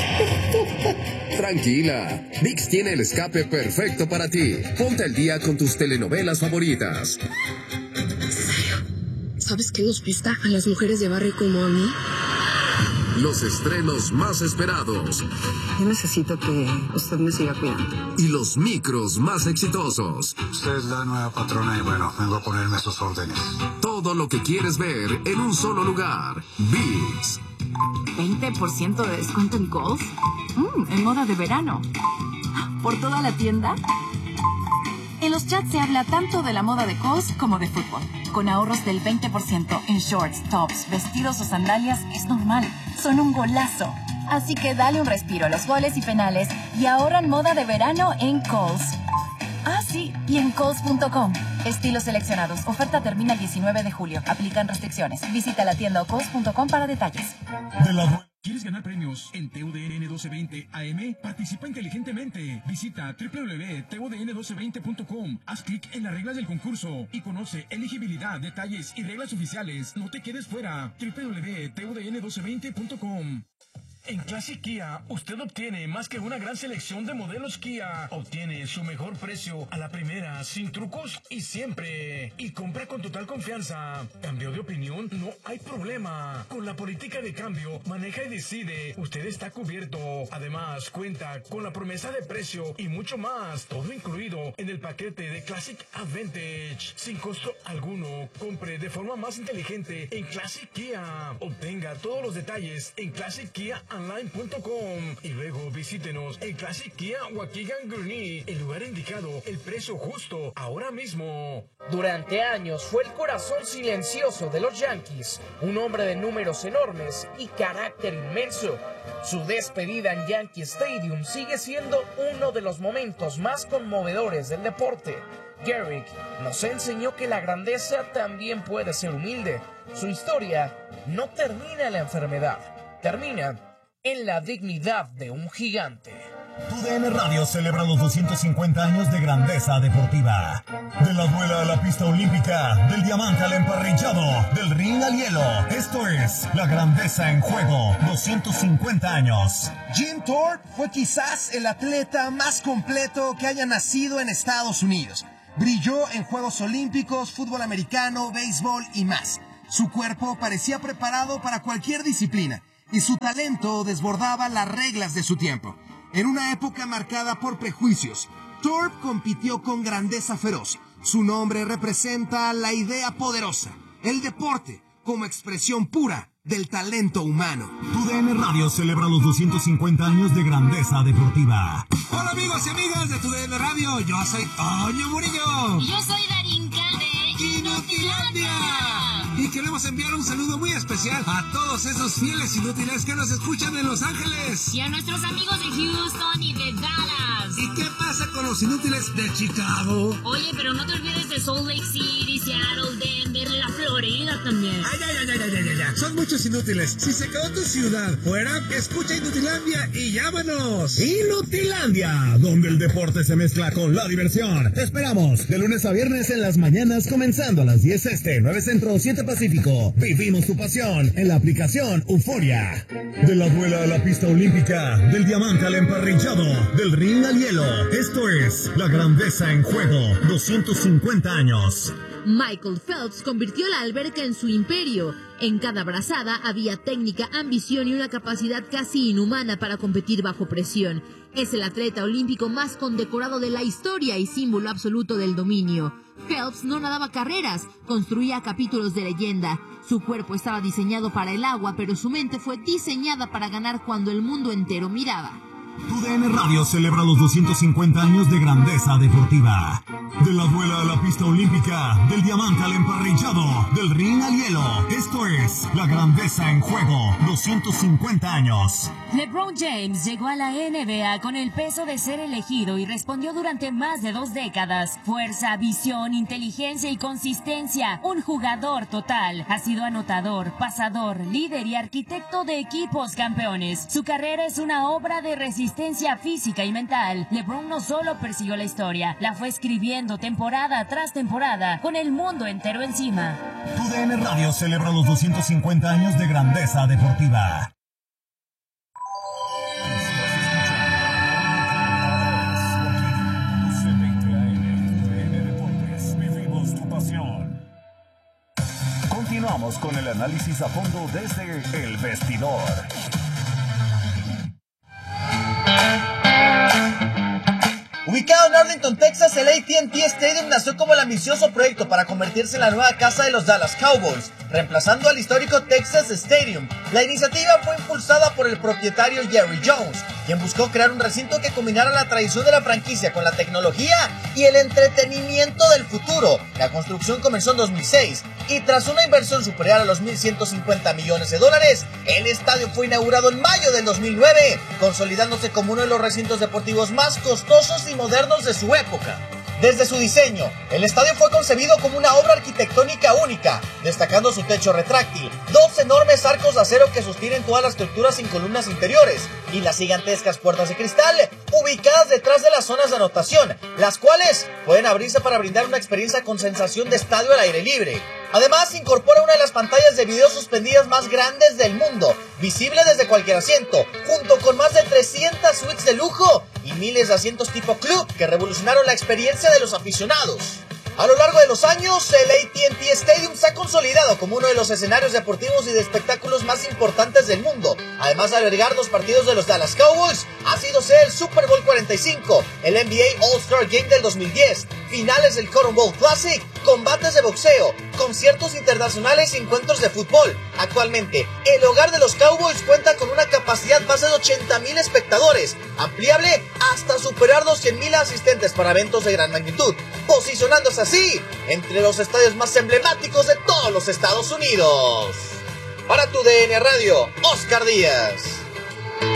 tranquila, ViX tiene el escape perfecto para ti. Ponte al día con tus telenovelas favoritas. ¿En serio? ¿Sabes qué nos gusta a las mujeres de barrio como a mí? Los estrenos más esperados. Yo necesito que usted me siga cuidando. Y los micros más exitosos. Usted es la nueva patrona y bueno, vengo a ponerme sus órdenes. Todo lo que quieres ver en un solo lugar. ViX. ¿veinte por ciento de descuento en Kohl's? Mm, en moda de verano. ¿Por toda la tienda? En los chats se habla tanto de la moda de Kohl's como de fútbol. Con ahorros del veinte por ciento en shorts, tops, vestidos o sandalias es normal. Son un golazo. Así que dale un respiro a los goles y penales y ahorran moda de verano en Kohl's. Ah, sí, y en Kohl's punto com. Estilos seleccionados. Oferta termina el diecinueve de julio. Aplican restricciones. Visita la tienda o Kohl's punto com para detalles. De la... ¿Quieres ganar premios en T U D N doce veinte A M? Participa inteligentemente. Visita doble u doble u doble u punto T U D N doce veinte punto com. Haz clic en las reglas del concurso y conoce elegibilidad, detalles y reglas oficiales. No te quedes fuera. doble u doble u doble u punto T U D N doce veinte punto com. En Classic Kia, usted obtiene más que una gran selección de modelos Kia. Obtiene su mejor precio a la primera, sin trucos y siempre. Y compra con total confianza. ¿Cambió de opinión? No hay problema. Con la política de cambio, maneja y decide. Usted está cubierto. Además, cuenta con la promesa de precio y mucho más. Todo incluido en el paquete de Classic Advantage. Sin costo alguno. Compre de forma más inteligente en Classic Kia. Obtenga todos los detalles en Classic Kia online punto com y luego visítenos en Classic Kia Waukegan Gurnee, el lugar indicado, el precio justo, ahora mismo. Durante años fue el corazón silencioso de los Yankees, un hombre de números enormes y carácter inmenso. Su despedida en Yankee Stadium sigue siendo uno de los momentos más conmovedores del deporte. Gehrig nos enseñó que la grandeza también puede ser humilde. Su historia no termina en la enfermedad, termina en la dignidad de un gigante. Tu D N Radio celebra los doscientos cincuenta años de grandeza deportiva. De la duela a la pista olímpica, del diamante al emparrillado, del ring al hielo. Esto es la grandeza en juego. doscientos cincuenta años. Jim Thorpe fue quizás el atleta más completo que haya nacido en Estados Unidos. Brilló en Juegos Olímpicos, fútbol americano, béisbol y más. Su cuerpo parecía preparado para cualquier disciplina y su talento desbordaba las reglas de su tiempo. En una época marcada por prejuicios, Thorpe compitió con grandeza feroz. Su nombre representa la idea poderosa, el deporte como expresión pura del talento humano. Tu D N Radio celebra los doscientos cincuenta años de grandeza deportiva. Hola amigos y amigas de Tu D N Radio, yo soy Toño Murillo. Yo soy Darinka de Inutilandia. Y queremos enviar un saludo muy especial a todos esos fieles inútiles que nos escuchan en Los Ángeles. Y a nuestros amigos de Houston y de Dallas. ¿Y qué pasa con los inútiles de Chicago? Oye, pero no te olvides de Salt Lake City, Seattle, Denver, la Florida también. Ay, ay, ay, ay, ay, ay, ay. Son muchos inútiles. Si se quedó tu ciudad fuera, escucha Inutilandia y llámanos. Inutilandia, donde el deporte se mezcla con la diversión. Te esperamos de lunes a viernes en las mañanas, comenzando a las diez este, nueve centro, siete Pacífico. Vivimos tu pasión en la aplicación Euforia. De la duela a la pista olímpica, del diamante al emparrillado, del ring al hielo. Esto es la grandeza en juego. doscientos cincuenta años. Michael Phelps convirtió la alberca en su imperio. En cada brazada había técnica, ambición y una capacidad casi inhumana para competir bajo presión. Es el atleta olímpico más condecorado de la historia y símbolo absoluto del dominio. Phelps no nadaba carreras, construía capítulos de leyenda. Su cuerpo estaba diseñado para el agua, pero su mente fue diseñada para ganar cuando el mundo entero miraba. Tu D N Radio celebra los doscientos cincuenta años de grandeza deportiva. De la duela a la pista olímpica, del diamante al emparrillado, del ring al hielo. Esto es la grandeza en juego. doscientos cincuenta años. LeBron James llegó a la N B A con el peso de ser elegido y respondió durante más de dos décadas. Fuerza, visión, inteligencia y consistencia. Un jugador total. Ha sido anotador, pasador, líder y arquitecto de equipos campeones. Su carrera es una obra de resistencia física y mental. LeBron no solo persiguió la historia, la fue escribiendo temporada tras temporada, con el mundo entero encima. Tu D N Radio celebra los doscientos cincuenta años de grandeza deportiva. Vivimos tu pasión. Continuamos con el análisis a fondo desde El Vestidor. Ubicado en Arlington, Texas, el A T and T Stadium nació como el ambicioso proyecto para convertirse en la nueva casa de los Dallas Cowboys, reemplazando al histórico Texas Stadium. La iniciativa fue impulsada por el propietario Jerry Jones, quien buscó crear un recinto que combinara la tradición de la franquicia con la tecnología y el entretenimiento del futuro. La construcción comenzó en dos mil seis y tras una inversión superior a los mil ciento cincuenta millones de dólares, el estadio fue inaugurado en mayo del dos mil nueve, consolidándose como uno de los recintos deportivos más costosos y modernos de su época. Desde su diseño, el estadio fue concebido como una obra arquitectónica única, destacando su techo retráctil, dos enormes arcos de acero que sostienen todas las estructuras sin columnas interiores y las gigantescas puertas de cristal ubicadas detrás de las zonas de anotación, las cuales pueden abrirse para brindar una experiencia con sensación de estadio al aire libre. Además, incorpora una de las pantallas de video suspendidas más grandes del mundo, visible desde cualquier asiento, junto con más de trescientas suites de lujo y miles de asientos tipo club que revolucionaron la experiencia de los aficionados. A lo largo de los años, el A T and T Stadium se ha consolidado como uno de los escenarios deportivos y de espectáculos más importantes del mundo. Además de albergar los partidos de los Dallas Cowboys, ha sido sede del Super Bowl cuarenta y cinco, el N B A All-Star Game del dos mil diez, finales del Cotton Bowl Classic, combates de boxeo, conciertos internacionales y encuentros de fútbol. Actualmente, el hogar de los Cowboys cuenta con una capacidad base de ochenta mil espectadores, ampliable hasta superar los cien mil asistentes para eventos de gran magnitud, posicionándose así entre los estadios más emblemáticos de todos los Estados Unidos. Para Tu D N Radio, Oscar Díaz.